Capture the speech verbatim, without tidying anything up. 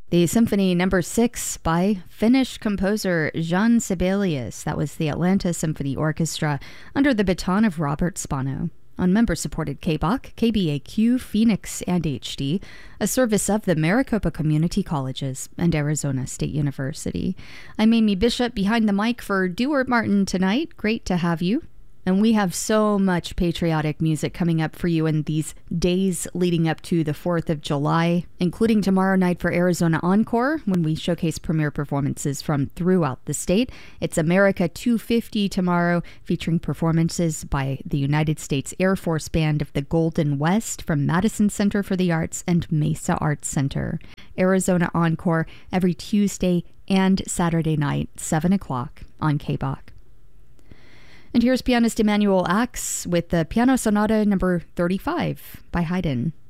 The Symphony Number Six by Finnish composer Jean Sibelius. That was the Atlanta Symphony Orchestra under the baton of Robert Spano on member-supported K B O C, K B A Q, Phoenix, and H D, a service of the Maricopa Community Colleges and Arizona State University. I'm Amy Bishop behind the mic for Dewart Martin tonight. Great to have you. And we have so much patriotic music coming up for you in these days leading up to the fourth of July, including tomorrow night for Arizona Encore, when we showcase premiere performances from throughout the state. It's America two fifty tomorrow, featuring performances by the United States Air Force Band of the Golden West from Madison Center for the Arts and Mesa Arts Center. Arizona Encore every Tuesday and Saturday night, seven o'clock on K B O C. And here's pianist Emanuel Ax with the Piano Sonata number thirty-five by Haydn.